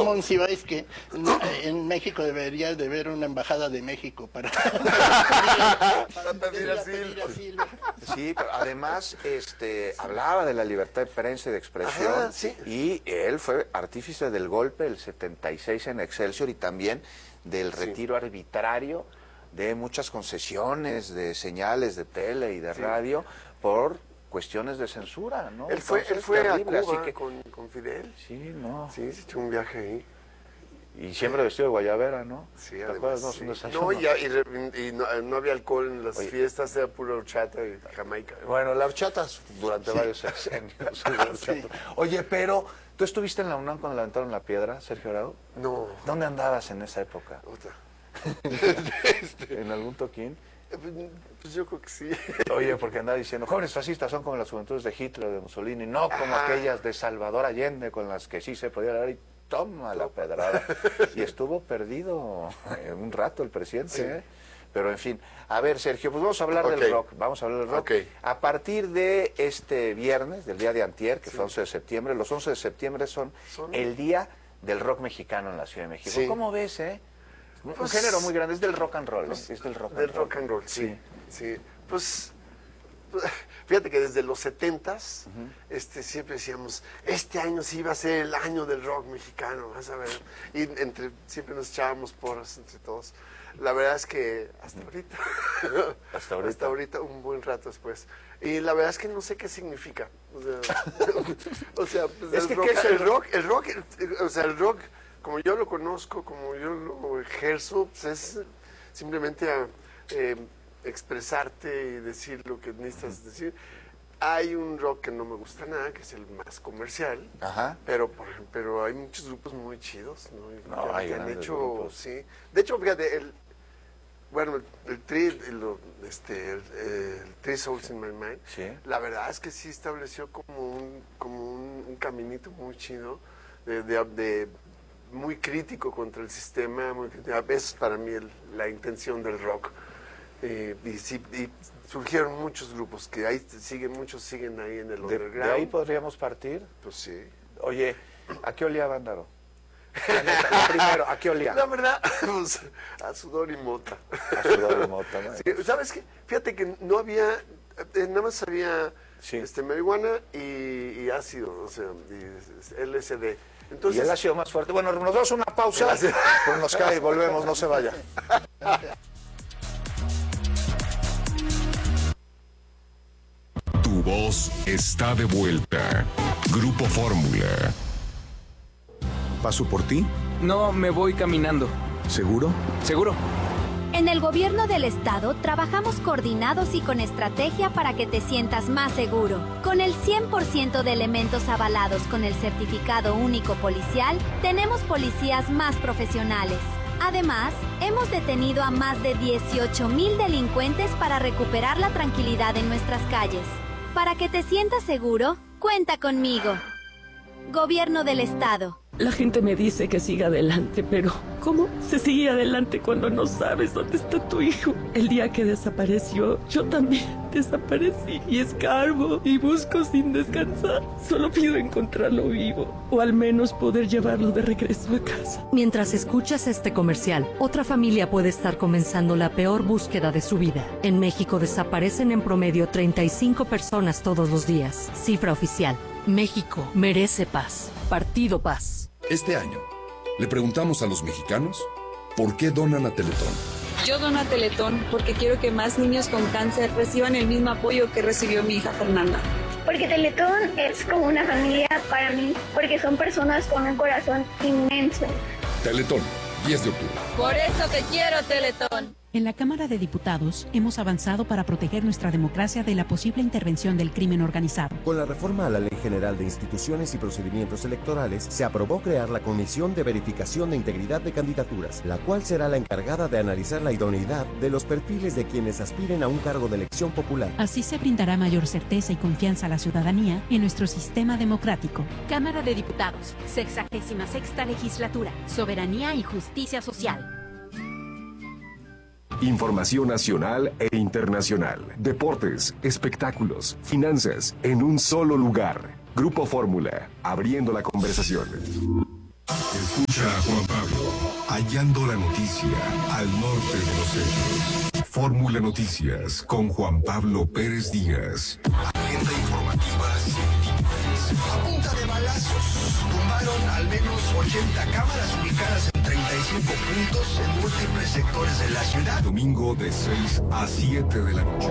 Monsiváis que en México debería de haber una embajada de México para pedir asilo. Sí, pero además hablaba de la libertad de prensa y de expresión. Ajá, sí. Y él fue artífice del golpe del 76 en Excelsior y también del retiro arbitrario de muchas concesiones de señales de tele y de radio por cuestiones de censura, ¿no? Él fue terrible, a Cuba así que... con Fidel. Sí, no. Sí, se echó un viaje ahí. Y siempre vestido de guayabera, ¿no? Sí, ¿te además, acuerdas? sí. No, un desayuno. Y no había alcohol en las fiestas, era pura horchata y Jamaica. Bueno, las horchatas durante varios sexenios. Sí. Oye, pero, ¿tú estuviste en la UNAM cuando levantaron la piedra, Sergio Arau? No. ¿Dónde andabas en esa época? Otra. ¿En algún toquín? Pues yo creo que sí. Oye, porque andaba diciendo, jóvenes fascistas son como las juventudes de Hitler, de Mussolini, no como aquellas de Salvador Allende con las que sí se podía dar y toma la pedrada. Y estuvo perdido un rato el presidente, sí. Pero en fin, a ver, Sergio, pues vamos a hablar del rock. Vamos a hablar del rock. Okay. A partir de este viernes, del día de antier, que fue 11 de septiembre, los 11 de septiembre son el día del rock mexicano en la Ciudad de México. Sí. ¿Cómo ves, un género muy grande, es del rock and roll, pues, es del rock and del roll. rock and roll, sí. Pues, fíjate que desde los 70s, siempre decíamos, este año sí iba a ser el año del rock mexicano, vas a ver. Y siempre nos echábamos porras entre todos. La verdad es que hasta ahorita, un buen rato después. Y la verdad es que no sé qué significa. O sea, pues es el rock, como yo lo conozco, como yo lo ejerzo, pues es simplemente expresarte y decir lo que necesitas decir. Hay un rock que no me gusta nada, que es el más comercial. Ajá. Pero hay muchos grupos muy chidos, ¿no? Hay que han hecho, grupos. sí. De hecho, fíjate, el Three Souls in My Mind, sí. La verdad es que sí estableció como un caminito muy chido de muy crítico contra el sistema. Eso es para mí la intención del rock. Y surgieron muchos grupos que muchos siguen ahí en el underground. ¿De ahí podríamos partir? Pues sí. Oye, ¿a qué olía Vándaro? Lo primero, ¿a qué olía? La verdad, pues, a sudor y mota. A sudor y mota, ¿no? Sí, ¿sabes qué? Fíjate que no había, nada más había marihuana y ácido, o sea, y LSD. Entonces, y el ácido más fuerte. Bueno, nos damos una pausa, pero nos cae y volvemos, no se vaya. Tu voz está de vuelta. Grupo Fórmula. ¿Paso por ti? No, me voy caminando. ¿Seguro? ¿Seguro? En el gobierno del estado trabajamos coordinados y con estrategia para que te sientas más seguro. Con el 100% de elementos avalados con el certificado único policial, tenemos policías más profesionales. Además, hemos detenido a más de 18,000 delincuentes para recuperar la tranquilidad en nuestras calles. Para que te sientas seguro, cuenta conmigo. Gobierno del Estado. La gente me dice que siga adelante, pero ¿cómo se sigue adelante cuando no sabes dónde está tu hijo? El día que desapareció, yo también desaparecí y escarbo y busco sin descansar. Solo pido encontrarlo vivo o al menos poder llevarlo de regreso a casa. Mientras escuchas este comercial, otra familia puede estar comenzando la peor búsqueda de su vida. En México desaparecen en promedio 35 personas todos los días. Cifra oficial. México merece paz. Partido Paz. Este año, le preguntamos a los mexicanos por qué donan a Teletón. Yo dono a Teletón porque quiero que más niños con cáncer reciban el mismo apoyo que recibió mi hija Fernanda. Porque Teletón es como una familia para mí, porque son personas con un corazón inmenso. Teletón, 10 de octubre. Por eso te quiero, Teletón. En la Cámara de Diputados hemos avanzado para proteger nuestra democracia de la posible intervención del crimen organizado. Con la reforma a la Ley General de Instituciones y Procedimientos Electorales, se aprobó crear la Comisión de Verificación de Integridad de Candidaturas, la cual será la encargada de analizar la idoneidad de los perfiles de quienes aspiren a un cargo de elección popular. Así se brindará mayor certeza y confianza a la ciudadanía en nuestro sistema democrático. Cámara de Diputados, 66ª Legislatura, Soberanía y Justicia Social. Información nacional e internacional, deportes, espectáculos, finanzas, en un solo lugar. Grupo Fórmula, abriendo la conversación. Escucha a Juan Pablo, hallando la noticia al norte de los hechos. Fórmula Noticias con Juan Pablo Pérez Díaz. Agenda informativa sin límites. A punta de balazos, tumbaron al menos 80 cámaras ubicadas en 35 puntos en múltiples sectores de la ciudad. Domingo de 6 a 7 de la noche.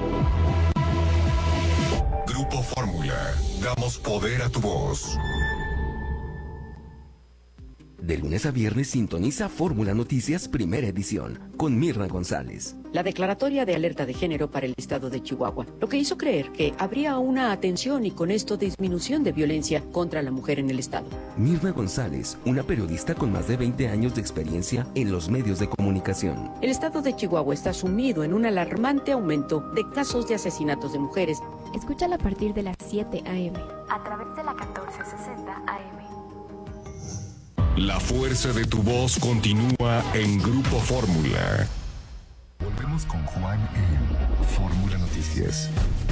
Grupo Fórmula. Damos poder a tu voz. De lunes a viernes sintoniza Fórmula Noticias Primera Edición con Mirna González. La declaratoria de alerta de género para el estado de Chihuahua, lo que hizo creer que habría una atención y con esto disminución de violencia contra la mujer en el estado. Mirna González, una periodista con más de 20 años de experiencia en los medios de comunicación. El estado de Chihuahua está sumido en un alarmante aumento de casos de asesinatos de mujeres. Escúchala a partir de las 7 a.m. a través de la 1460 a.m. La fuerza de tu voz continúa en Grupo Fórmula. Volvemos con Juan en Fórmula Noticias.